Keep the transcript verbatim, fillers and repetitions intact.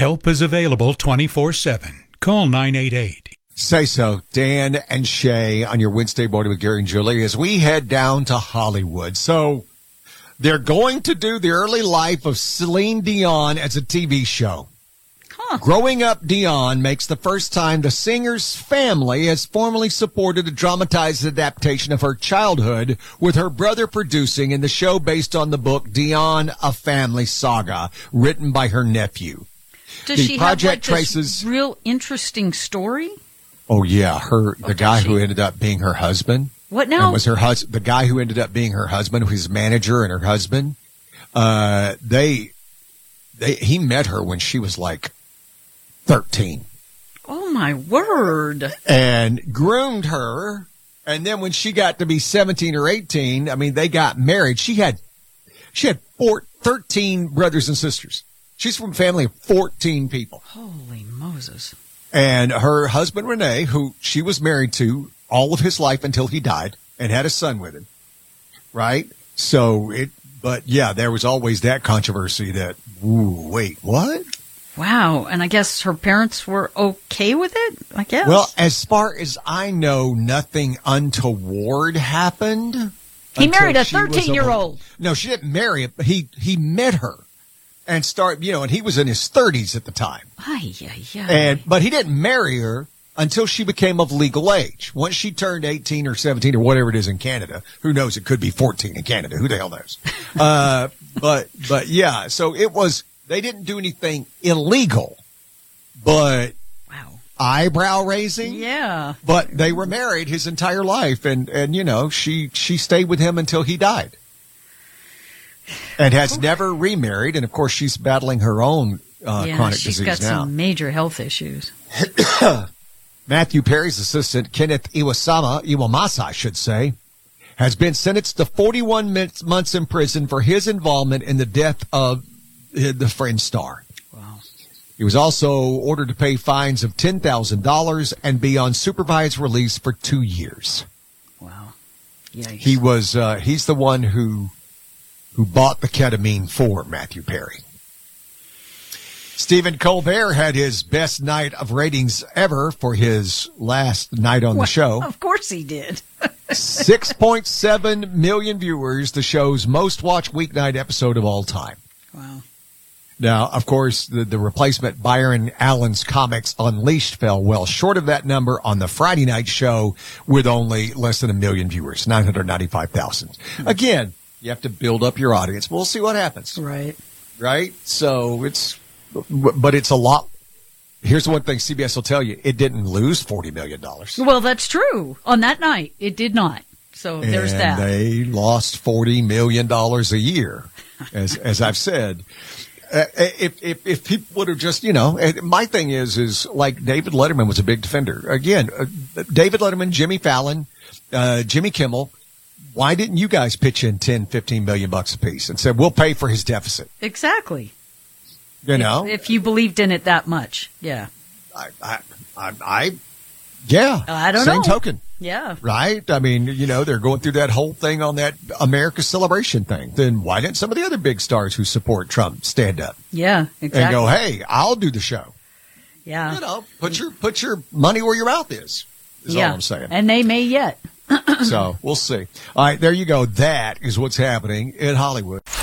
Help is available twenty-four seven. Call nine eight eight. Say so, Dan and Shay on your Wednesday morning with Gary and Julie as we head down to Hollywood. So they're going to do the early life of Celine Dion as a T V show. Huh. Growing Up Dion makes the first time the singer's family has formally supported a dramatized adaptation of her childhood, with her brother producing in the show based on the book Dion, A Family Saga, written by her nephew. Does the she project have like traces this real interesting story? Oh yeah, her the Oh, guy does who she? ended up being her husband. What now? And was her hus- the guy who ended up being her husband, his manager and her husband. Uh, they, they, he met her when she was like thirteen Oh my word. and groomed her. And then when she got to be seventeen or eighteen, I mean, they got married. She had, she had four, thirteen brothers and sisters. She's from a family of fourteen people. Holy Moses. And her husband, Renee, who she was married to all of his life until he died and had a son with him. Right? So it, but yeah, there was always that controversy that, ooh, wait, what? Wow. And I guess her parents were okay with it, I guess. Well, as far as I know, nothing untoward happened. He married a until she was thirteen-year-old. No, she didn't marry him. He, he met her and start, you know, and he was in his thirties at the time. Ay, ay, ay. And but he didn't marry her until she became of legal age. Once she turned eighteen or seventeen or whatever it is in Canada, who knows? It could be fourteen in Canada. Who the hell knows? uh, but but yeah, so it was. They didn't do anything illegal, but Wow. eyebrow raising. Yeah. But they were married his entire life, and and you know she she stayed with him until he died, and has never remarried. And of course, she's battling her own uh, yeah, chronic she's disease got now. some major health issues. Matthew Perry's assistant, Kenneth Iwasama, Iwamasa, I should say, has been sentenced to forty-one months in prison for his involvement in the death of the Friends star. Wow. He was also ordered to pay fines of ten thousand dollars and be on supervised release for two years. Wow. Yikes. He was, uh, he's the one who, who bought the ketamine for Matthew Perry. Stephen Colbert had his best night of ratings ever for his last night on the Well, show. Of course he did. six point seven million viewers, the show's most watched weeknight episode of all time. Wow. Now, of course, the, the replacement Byron Allen's Comics Unleashed fell well short of that number on the Friday night show with only less than a million viewers, nine hundred ninety-five thousand. Again, you have to build up your audience. We'll see what happens. Right. Right? So it's, but it's a lot. Here's the one thing C B S will tell you. It didn't lose forty million dollars. Well, that's true. On that night, it did not. So there's and that. They lost forty million dollars a year, as as I've said. Uh, if, if if people would have just, you know, my thing is, is like David Letterman was a big defender. Again, uh, David Letterman, Jimmy Fallon, uh, Jimmy Kimmel, why didn't you guys pitch in ten, fifteen million bucks a piece and said, we'll pay for his deficit? Exactly. You know? If, if you believed in it that much. Yeah. I, I, I, I yeah. I don't Same know. token. Yeah. Right? I mean, you know, they're going through that whole thing on that America Celebration thing. Then why didn't some of the other big stars who support Trump stand up Yeah, exactly. and go, hey, I'll do the show? Yeah. You know, put your put your money where your mouth is, is yeah. all I'm saying. And they may yet. So we'll see. All right, there you go. That is what's happening in Hollywood.